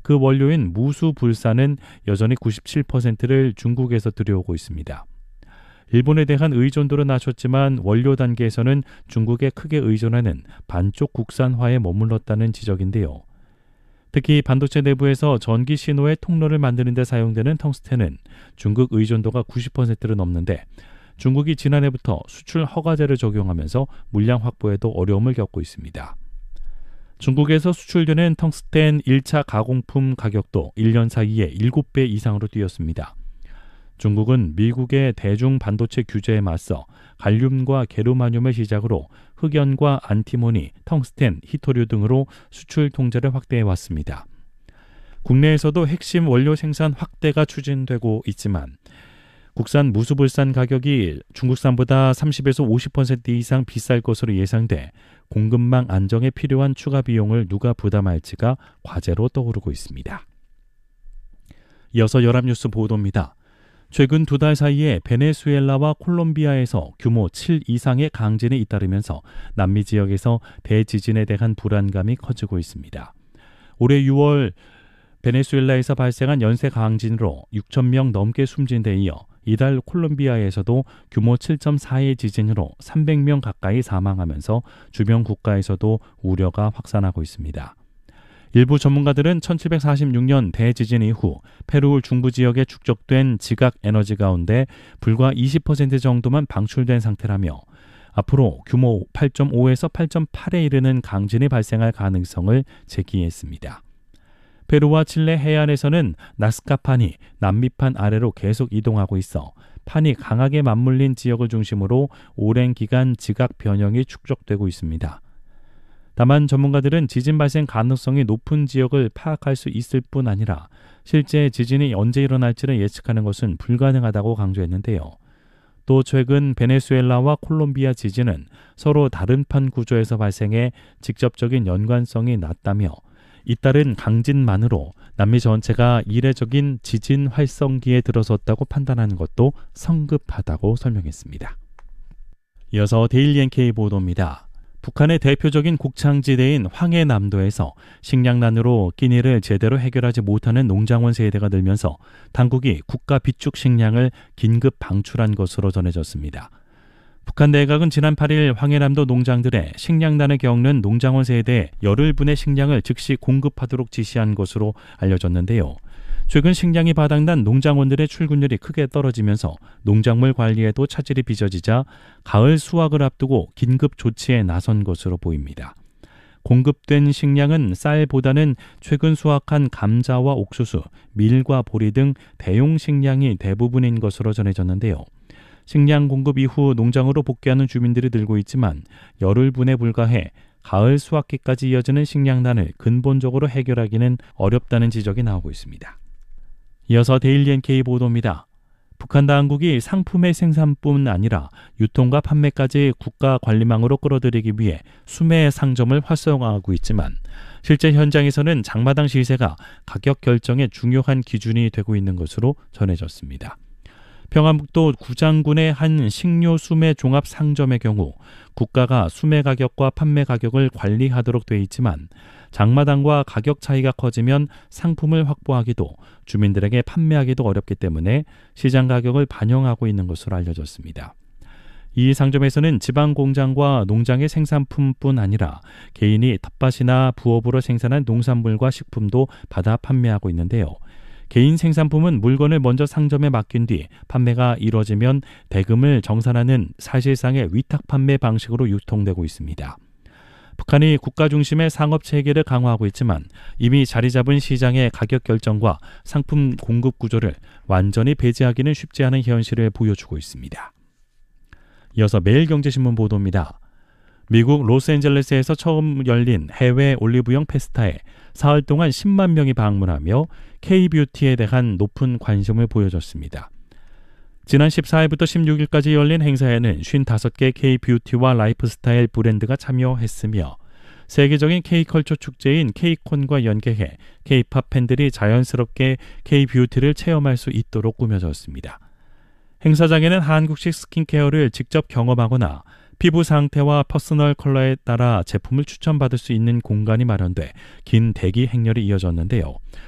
그 원료인 무수불산은 여전히 97%를 중국에서 들여오고 있습니다. 일본에 대한 의존도는 낮췄지만 원료 단계에서는 중국에 크게 의존하는 반쪽 국산화에 머물렀다는 지적인데요. 특히 반도체 내부에서 전기 신호의 통로를 만드는 데 사용되는 텅스텐은 중국 의존도가 90%를 넘는데 중국이 지난해부터 수출 허가제를 적용하면서 물량 확보에도 어려움을 겪고 있습니다. 중국에서 수출되는 텅스텐 1차 가공품 가격도 1년 사이에 7배 이상으로 뛰었습니다. 중국은 미국의 대중 반도체 규제에 맞서 갈륨과 게르마늄을 시작으로 흑연과 안티모니, 텅스텐, 히토류 등으로 수출 통제를 확대해 왔습니다. 국내에서도 핵심 원료 생산 확대가 추진되고 있지만 국산 무수불산 가격이 중국산보다 30에서 50% 이상 비쌀 것으로 예상돼 공급망 안정에 필요한 추가 비용을 누가 부담할지가 과제로 떠오르고 있습니다. 이어서 연합뉴스 보도입니다. 최근 2달 사이에 베네수엘라와 콜롬비아에서 규모 7 이상의 강진이 잇따르면서 남미 지역에서 대지진에 대한 불안감이 커지고 있습니다. 올해 6월 베네수엘라에서 발생한 연쇄 강진으로 6,000명 넘게 숨진 데 이어 이달 콜롬비아에서도 규모 7.4의 지진으로 300명 가까이 사망하면서 주변 국가에서도 우려가 확산하고 있습니다. 일부 전문가들은 1746년 대지진 이후 페루 중부 지역에 축적된 지각 에너지 가운데 불과 20% 정도만 방출된 상태라며 앞으로 규모 8.5에서 8.8에 이르는 강진이 발생할 가능성을 제기했습니다. 페루와 칠레 해안에서는 나스카판이 남미판 아래로 계속 이동하고 있어 판이 강하게 맞물린 지역을 중심으로 오랜 기간 지각 변형이 축적되고 있습니다. 다만 전문가들은 지진 발생 가능성이 높은 지역을 파악할 수 있을 뿐 아니라 실제 지진이 언제 일어날지를 예측하는 것은 불가능하다고 강조했는데요. 또 최근 베네수엘라와 콜롬비아 지진은 서로 다른 판 구조에서 발생해 직접적인 연관성이 낮다며 잇따른 강진만으로 남미 전체가 이례적인 지진 활성기에 들어섰다고 판단하는 것도 성급하다고 설명했습니다. 이어서 데일리 NK 보도입니다. 북한의 대표적인 곡창지대인 황해남도에서 식량난으로 끼니를 제대로 해결하지 못하는 농장원 세대가 늘면서 당국이 국가 비축 식량을 긴급 방출한 것으로 전해졌습니다. 북한 내각은 지난 8일 황해남도 농장들의 식량난을 겪는 농장원 세대에 열흘분의 식량을 즉시 공급하도록 지시한 것으로 알려졌는데요. 최근 식량이 바닥난 농장원들의 출근율이 크게 떨어지면서 농작물 관리에도 차질이 빚어지자 가을 수확을 앞두고 긴급 조치에 나선 것으로 보입니다. 공급된 식량은 쌀보다는 최근 수확한 감자와 옥수수, 밀과 보리 등 대용 식량이 대부분인 것으로 전해졌는데요. 식량 공급 이후 농장으로 복귀하는 주민들이 늘고 있지만 열흘분에 불과해 가을 수확기까지 이어지는 식량난을 근본적으로 해결하기는 어렵다는 지적이 나오고 있습니다. 이어서 데일리 NK 보도입니다. 북한 당국이 상품의 생산뿐 아니라 유통과 판매까지 국가 관리망으로 끌어들이기 위해 수매 상점을 활성화하고 있지만 실제 현장에서는 장마당 시세가 가격 결정의 중요한 기준이 되고 있는 것으로 전해졌습니다. 평안북도 구장군의 한 식료 수매 종합 상점의 경우 국가가 수매 가격과 판매 가격을 관리하도록 돼 있지만 장마당과 가격 차이가 커지면 상품을 확보하기도 주민들에게 판매하기도 어렵기 때문에 시장 가격을 반영하고 있는 것으로 알려졌습니다. 이 상점에서는 지방 공장과 농장의 생산품뿐 아니라 개인이 텃밭이나 부업으로 생산한 농산물과 식품도 받아 판매하고 있는데요. 개인 생산품은 물건을 먼저 상점에 맡긴 뒤 판매가 이뤄지면 대금을 정산하는 사실상의 위탁 판매 방식으로 유통되고 있습니다. 북한이 국가 중심의 상업 체계를 강화하고 있지만 이미 자리 잡은 시장의 가격 결정과 상품 공급 구조를 완전히 배제하기는 쉽지 않은 현실을 보여주고 있습니다. 이어서 매일경제신문 보도입니다. 미국 로스앤젤레스에서 처음 열린 해외 올리브영 페스타에 사흘 동안 10만 명이 방문하며 K-뷰티에 대한 높은 관심을 보여줬습니다. 지난 14일부터 16일까지 열린 행사에는 55개 K-뷰티와 라이프스타일 브랜드가 참여했으며 세계적인 K-컬처 축제인 K-콘과 연계해 K-팝 팬들이 자연스럽게 K-뷰티를 체험할 수 있도록 꾸며졌습니다. 행사장에는 한국식 스킨케어를 직접 경험하거나 피부 상태와 퍼스널 컬러에 따라 제품을 추천받을 수 있는 공간이 마련돼 긴 대기 행렬이 이어졌는데요.